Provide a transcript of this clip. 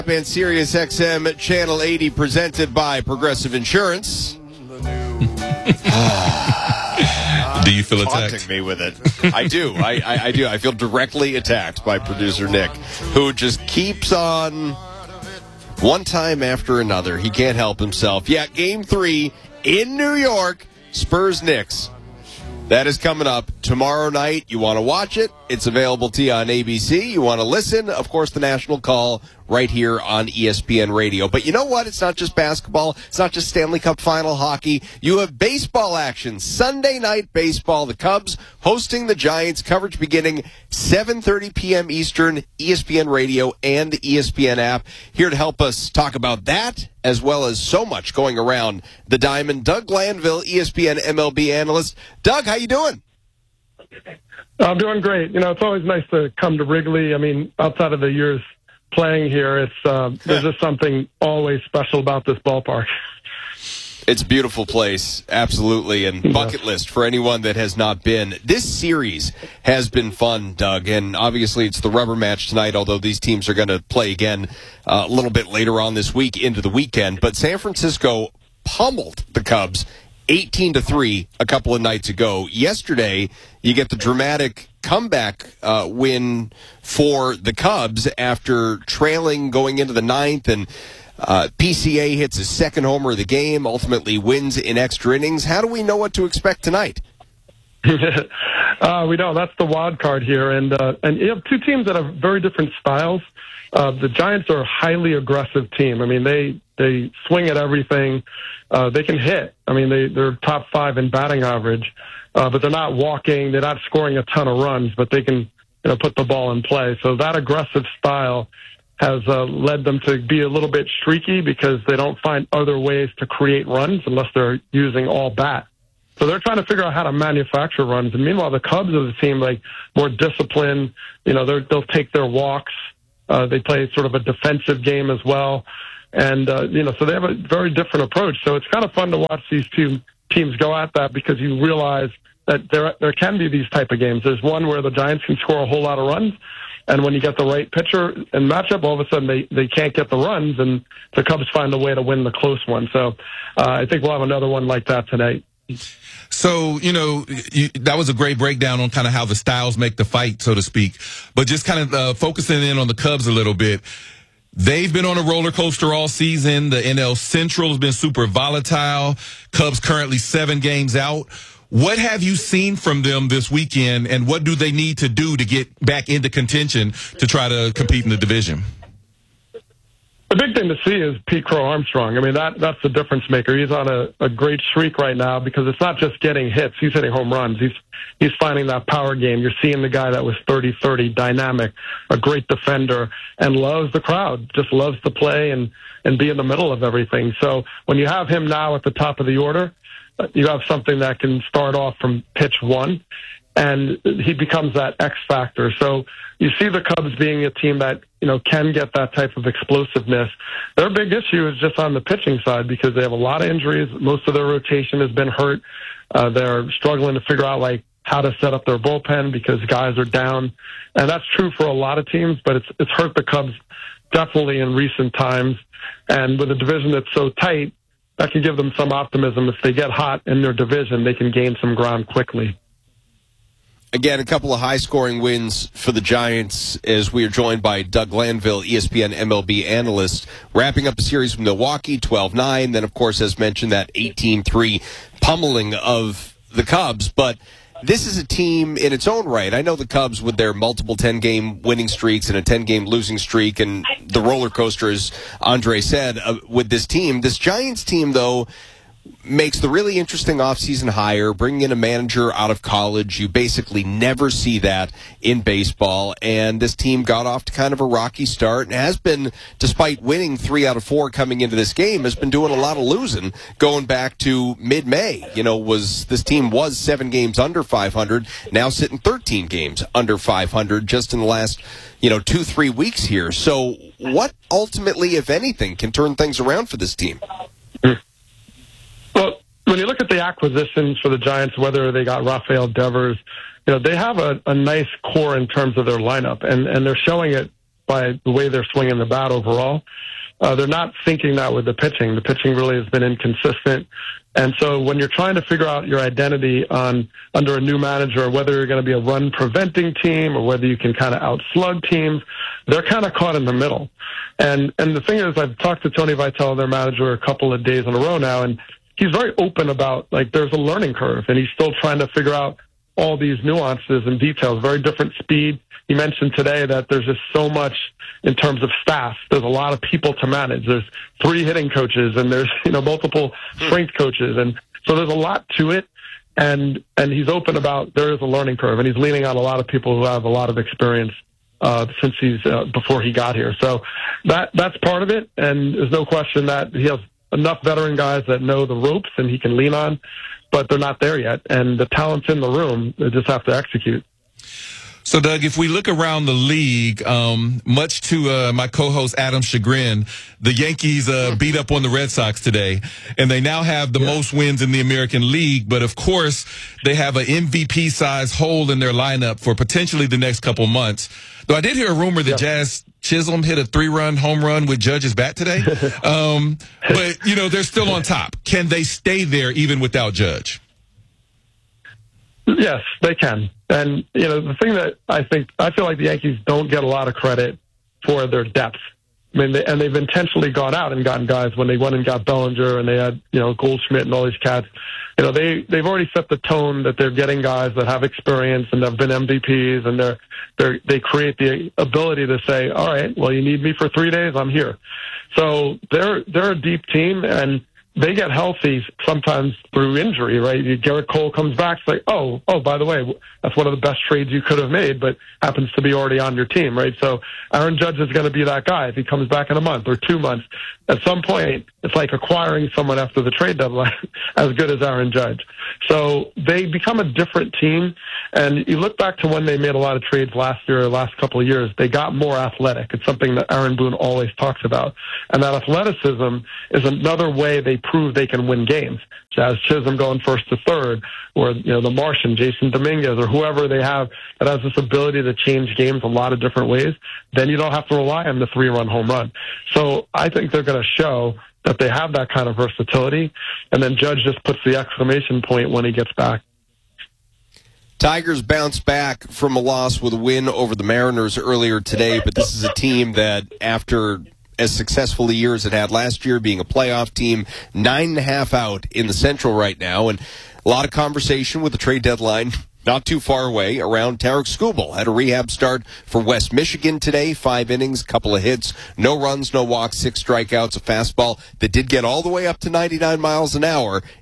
And Sirius XM Channel 80 presented by Progressive Insurance. Do you feel attacked? Taunting me with it. I do. I do. I feel directly attacked by producer Nick, who just keeps on one time after another. He can't help himself. Yeah, Game 3 in New York, Spurs-Knicks. That is coming up tomorrow night. You want to watch it? It's available to you on ABC. You want to listen? Of course, the national call right here on ESPN Radio. But you know what? It's not just basketball. It's not just Stanley Cup final hockey. You have baseball action. Sunday night baseball. The Cubs hosting the Giants. Coverage beginning 7:30 p.m. Eastern, ESPN Radio and the ESPN app. Here to help us talk about that, as well as so much going around the diamond, Doug Glanville, ESPN MLB analyst. Doug, how you doing? I'm doing great. You know, it's always nice to come to Wrigley. I mean, outside of the years playing here, it's there's just something always special about this ballpark. It's a beautiful place, absolutely, and bucket list for anyone that has not been. This series has been fun, Doug, and obviously it's the rubber match tonight, although these teams are going to play again a little bit later on this week into the weekend. But San Francisco pummeled the Cubs 18-3 a couple of nights ago. Yesterday, you get the dramatic comeback win for the Cubs after trailing going into the ninth, and PCA hits his second homer of the game, ultimately wins in extra innings. How do we know what to expect tonight? We don't. That's the wild card here, and you have two teams that have very different styles. The Giants are a highly aggressive team. I mean, they swing at everything. They can hit. I mean, they're top 5 in batting average, but they're not walking. They're not scoring a ton of runs, but they can put the ball in play. So that aggressive style has led them to be a little bit streaky because they don't find other ways to create runs unless they're using all bat. So they're trying to figure out how to manufacture runs. And meanwhile, the Cubs are the team like more disciplined. They'll take their walks. They play sort of a defensive game as well. And, so they have a very different approach. So it's kind of fun to watch these two teams go at that because you realize that there can be these type of games. There's one where the Giants can score a whole lot of runs. And when you get the right pitcher and matchup, all of a sudden they can't get the runs, and the Cubs find a way to win the close one. So I think we'll have another one like that tonight. So, that was a great breakdown on kind of how the styles make the fight, so to speak. But just kind of focusing in on the Cubs a little bit. They've been on a roller coaster all season. The NL Central has been super volatile. Cubs currently 7 games out. What have you seen from them this weekend, and what do they need to do to get back into contention to try to compete in the division? The big thing to see is Pete Crow Armstrong. I mean, that's the difference maker. He's on a great streak right now because it's not just getting hits. He's hitting home runs. He's finding that power game. You're seeing the guy that was 30-30, dynamic, a great defender, and loves the crowd, just loves to play and be in the middle of everything. So when you have him now at the top of the order, you have something that can start off from pitch 1, and he becomes that X factor. So you see the Cubs being a team that, can get that type of explosiveness. Their big issue is just on the pitching side because they have a lot of injuries. Most of their rotation has been hurt. They're struggling to figure out, how to set up their bullpen because guys are down. And that's true for a lot of teams, but it's hurt the Cubs definitely in recent times. And with a division that's so tight, that can give them some optimism. If they get hot in their division, they can gain some ground quickly. Again, a couple of high-scoring wins for the Giants as we are joined by Doug Glanville, ESPN MLB analyst, wrapping up the series with Milwaukee, 12-9. Then, of course, as mentioned, that 18-3 pummeling of the Cubs. But this is a team in its own right. I know the Cubs with their multiple 10-game winning streaks and a 10-game losing streak and the roller coaster, as Andre said, with this team. This Giants team, though, makes the really interesting offseason hire, bringing in a manager out of college. You basically never see that in baseball. And this team got off to kind of a rocky start and has been, despite winning 3 out of 4 coming into this game, has been doing a lot of losing going back to mid-May. This team was 7 games under 500, now sitting 13 games under 500 just in the last, 2-3 weeks here. So what ultimately, if anything, can turn things around for this team? Well, when you look at the acquisitions for the Giants, whether they got Rafael Devers, they have a nice core in terms of their lineup, and they're showing it by the way they're swinging the bat overall. They're not thinking that with the pitching. The pitching really has been inconsistent. And so when you're trying to figure out your identity under a new manager, whether you're going to be a run-preventing team or whether you can kind of outslug teams, they're kind of caught in the middle. And the thing is, I've talked to Tony Vitello, their manager, a couple of days in a row now, and he's very open about, like, there's a learning curve, and he's still trying to figure out all these nuances and details, very different speed. He mentioned today that there's just so much in terms of staff. There's a lot of people to manage. There's 3 hitting coaches, and there's, multiple strength coaches. And so there's a lot to it. And he's open about there is a learning curve, and he's leaning on a lot of people who have a lot of experience since before he got here. So that's part of it. And there's no question that he has enough veteran guys that know the ropes and he can lean on, but they're not there yet. And the talent's in the room. They just have to execute. So, Doug, if we look around the league, much to my co-host Adam's chagrin, the Yankees beat up on the Red Sox today, and they now have the most wins in the American League. But, of course, they have an MVP-sized hole in their lineup for potentially the next couple months. Though I did hear a rumor that Jazz Chisholm hit a 3-run home run with Judge's bat today. But, they're still on top. Can they stay there even without Judge? Yes, they can. And, the thing that I feel like the Yankees don't get a lot of credit for their depth. I mean, they've intentionally gone out and gotten guys when they went and got Bellinger and they had, Goldschmidt and all these cats. They've already set the tone that they're getting guys that have experience and have been MVPs, and they create the ability to say, all right, well, you need me for 3 days, I'm here. So they're a deep team, and they get healthy sometimes through injury, right? Garrett Cole comes back, it's like, oh, by the way, that's one of the best trades you could have made, but happens to be already on your team, right? So Aaron Judge is going to be that guy if he comes back in a month or 2 months. At some point, it's like acquiring someone after the trade deadline as good as Aaron Judge. So they become a different team. And you look back to when they made a lot of trades last year or last couple of years, they got more athletic. It's something that Aaron Boone always talks about. And that athleticism is another way they prove they can win games. Jazz Chisholm going first to third, or, the Martian, Jason Dominguez, or whoever they have that has this ability to change games a lot of different ways. Then you don't have to rely on the 3-run home run. So I think they're going to show that they have that kind of versatility. And then Judge just puts the exclamation point when he gets back. Tigers bounced back from a loss with a win over the Mariners earlier today, but this is a team that, after as successful a year as it had last year, being a playoff team, 9.5 out in the Central right now, and a lot of conversation with the trade deadline not too far away around Tarek Skubal. Had a rehab start for West Michigan today, 5 innings, couple of hits, no runs, no walks, 6 strikeouts, a fastball that did get all the way up to 99 miles an hour.